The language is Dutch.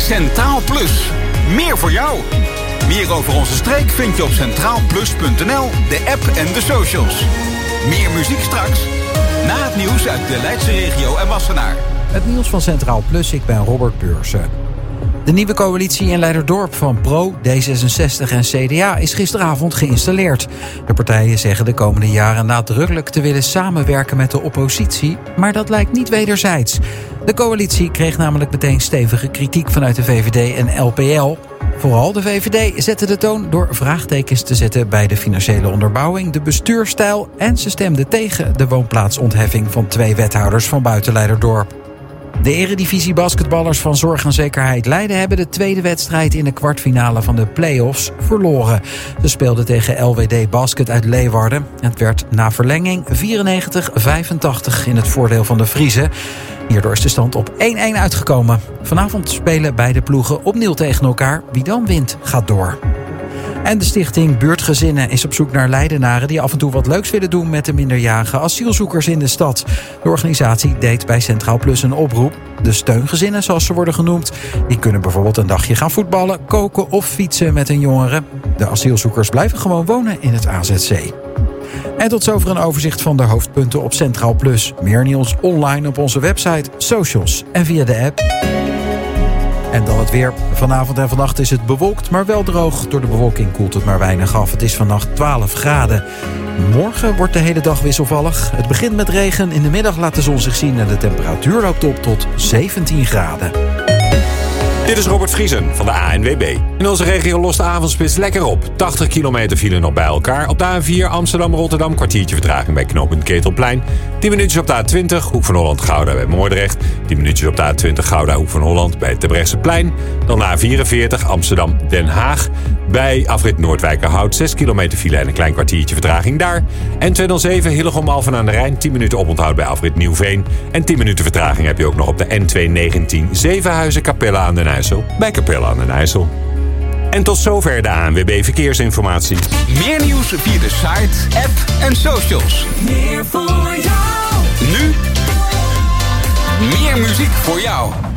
Centraal Plus. Meer voor jou. Meer over onze streek vind je op centraalplus.nl, de app en de socials. Meer muziek straks. Na het nieuws uit de Leidse regio en Wassenaar. Het nieuws van Centraal Plus, ik ben Robert Beursen. De nieuwe coalitie in Leiderdorp van Pro, D66 en CDA is gisteravond geïnstalleerd. De partijen zeggen de komende jaren nadrukkelijk te willen samenwerken met de oppositie, maar dat lijkt niet wederzijds. De coalitie kreeg namelijk meteen stevige kritiek vanuit de VVD en LPL. Vooral de VVD zette de toon door vraagtekens te zetten bij de financiële onderbouwing, de bestuurstijl en ze stemde tegen de woonplaatsontheffing van 2 wethouders van buiten Leiderdorp. De eredivisie basketballers van Zorg en Zekerheid Leiden hebben de tweede wedstrijd in de kwartfinale van de play-offs verloren. Ze speelden tegen LWD Basket uit Leeuwarden. Het werd na verlenging 94-85 in het voordeel van de Friezen. Hierdoor is de stand op 1-1 uitgekomen. Vanavond spelen beide ploegen opnieuw tegen elkaar. Wie dan wint, gaat door. En de stichting Buurtgezinnen is op zoek naar Leidenaren die af en toe wat leuks willen doen met de minderjarige asielzoekers in de stad. De organisatie deed bij Centraal Plus een oproep. De steungezinnen, zoals ze worden genoemd, die kunnen bijvoorbeeld een dagje gaan voetballen, koken of fietsen met hun jongeren. De asielzoekers blijven gewoon wonen in het AZC. En tot zover een overzicht van de hoofdpunten op Centraal Plus. Meer nieuws online op onze website, socials en via de app. En dan het weer. Vanavond en vannacht is het bewolkt, maar wel droog. Door de bewolking koelt het maar weinig af. Het is vannacht 12 graden. Morgen wordt de hele dag wisselvallig. Het begint met regen. In de middag laat de zon zich zien en de temperatuur loopt op tot 17 graden. Dit is Robert Vriesen van de ANWB. In onze regio lost de avondspits lekker op. 80 kilometer file nog bij elkaar. Op de A4 Amsterdam-Rotterdam kwartiertje vertraging bij knooppunt Ketelplein. 10 minuutjes op de A20 Hoek van Holland-Gouda bij Moordrecht. 10 minuutjes op de A20 Gouda Hoek van Holland bij Terbrechtseplein. Dan de A44 Amsterdam-Den Haag. Bij afrit Noordwijkerhout 6 kilometer file en een klein kwartiertje vertraging daar. En 207 Hillegom-Alphen aan de Rijn. 10 minuten oponthoud bij afrit Nieuwveen. En meer minuten vertraging heb je ook nog op de N219 Zevenhuizen-Capelle aan den IJssel. Bij Capelle aan den IJssel. En tot zover de ANWB Verkeersinformatie. Meer nieuws via de site, app en socials. Meer voor jou. Nu meer muziek voor jou.